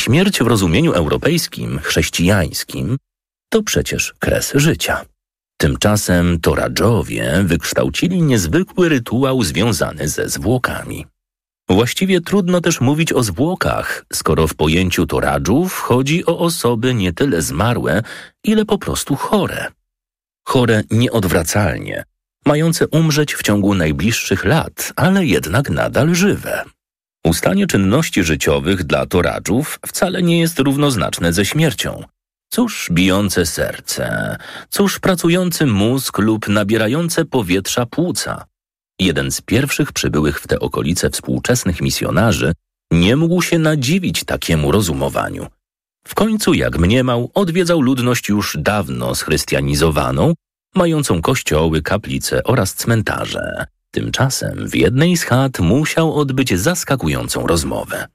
Śmierć w rozumieniu europejskim, chrześcijańskim to przecież kres życia. Tymczasem Toradżowie wykształcili niezwykły rytuał związany ze zwłokami. Właściwie trudno też mówić o zwłokach, skoro w pojęciu Toradżów chodzi o osoby nie tyle zmarłe, ile po prostu chore. Chore nieodwracalnie, mające umrzeć w ciągu najbliższych lat, ale jednak nadal żywe. Ustanie czynności życiowych dla Toradżów wcale nie jest równoznaczne ze śmiercią. Cóż bijące serce, cóż pracujący mózg lub nabierające powietrza płuca. Jeden z pierwszych przybyłych w te okolice współczesnych misjonarzy nie mógł się nadziwić takiemu rozumowaniu. W końcu, jak mniemał, odwiedzał ludność już dawno schrystianizowaną, mającą kościoły, kaplice oraz cmentarze. Tymczasem w jednej z chat musiał odbyć zaskakującą rozmowę.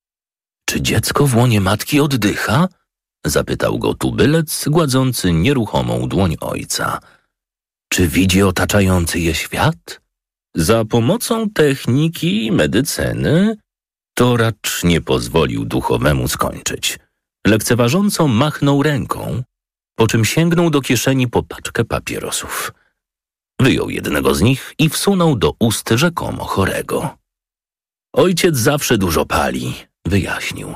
Czy dziecko w łonie matki oddycha? Zapytał go tubylec gładzący nieruchomą dłoń ojca. Czy widzi otaczający je świat? Za pomocą techniki i medycyny Toracz nie pozwolił duchowemu skończyć. Lekceważąco machnął ręką, po czym sięgnął do kieszeni po paczkę papierosów. Wyjął jednego z nich i wsunął do ust rzekomo chorego. Ojciec zawsze dużo pali, wyjaśnił.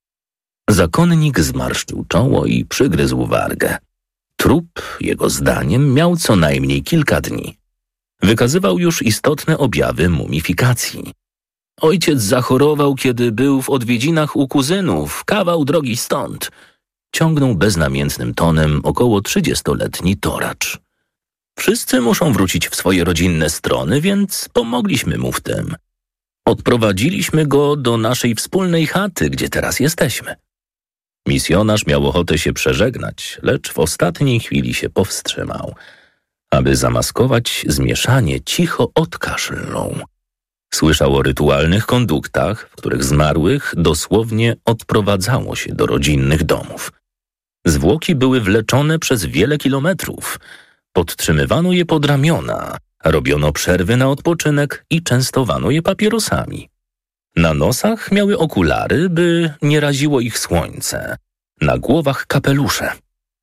Zakonnik zmarszczył czoło i przygryzł wargę. Trup, jego zdaniem, miał co najmniej kilka dni. Wykazywał już istotne objawy mumifikacji. Ojciec zachorował, kiedy był w odwiedzinach u kuzynów, kawał drogi stąd. Ciągnął beznamiętnym tonem około 30-letni Toracz. Wszyscy muszą wrócić w swoje rodzinne strony, więc pomogliśmy mu w tym. Odprowadziliśmy go do naszej wspólnej chaty, gdzie teraz jesteśmy. Misjonarz miał ochotę się przeżegnać, lecz w ostatniej chwili się powstrzymał. Aby zamaskować zmieszanie, cicho odkaszlnął. Słyszał o rytualnych konduktach, w których zmarłych dosłownie odprowadzało się do rodzinnych domów. Zwłoki były wleczone przez wiele kilometrów. Podtrzymywano je pod ramiona, robiono przerwy na odpoczynek i częstowano je papierosami. Na nosach miały okulary, by nie raziło ich słońce. Na głowach kapelusze.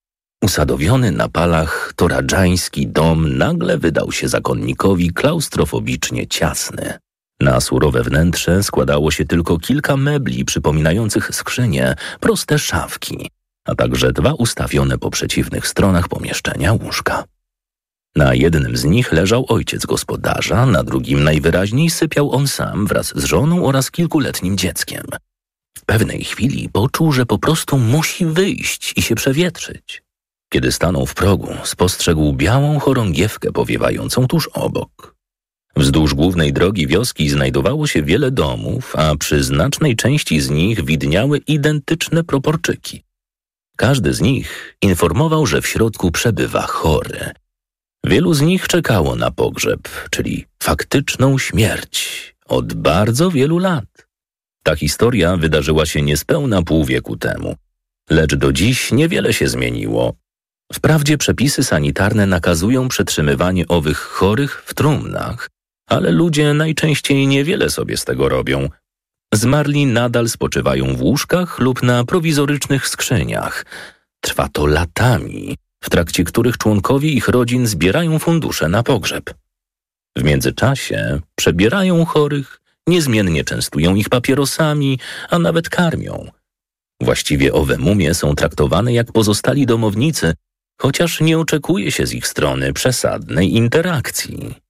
Usadowiony na palach toradżański dom nagle wydał się zakonnikowi klaustrofobicznie ciasny. Na surowe wnętrze składało się tylko kilka mebli przypominających skrzynie, proste szafki, a także dwa ustawione po przeciwnych stronach pomieszczenia łóżka. Na jednym z nich leżał ojciec gospodarza, na drugim najwyraźniej sypiał on sam wraz z żoną oraz kilkuletnim dzieckiem. W pewnej chwili poczuł, że po prostu musi wyjść i się przewietrzyć. Kiedy stanął w progu, spostrzegł białą chorągiewkę powiewającą tuż obok. Wzdłuż głównej drogi wioski znajdowało się wiele domów, a przy znacznej części z nich widniały identyczne proporczyki. Każdy z nich informował, że w środku przebywa chory. Wielu z nich czekało na pogrzeb, czyli faktyczną śmierć, od bardzo wielu lat. Ta historia wydarzyła się niespełna pół wieku temu, lecz do dziś niewiele się zmieniło. Wprawdzie przepisy sanitarne nakazują przetrzymywanie owych chorych w trumnach, ale ludzie najczęściej niewiele sobie z tego robią. Zmarli nadal spoczywają w łóżkach lub na prowizorycznych skrzyniach. Trwa to latami, w trakcie których członkowie ich rodzin zbierają fundusze na pogrzeb. W międzyczasie przebierają chorych, niezmiennie częstują ich papierosami, a nawet karmią. Właściwie owe mumie są traktowane jak pozostali domownicy, chociaż nie oczekuje się z ich strony przesadnej interakcji.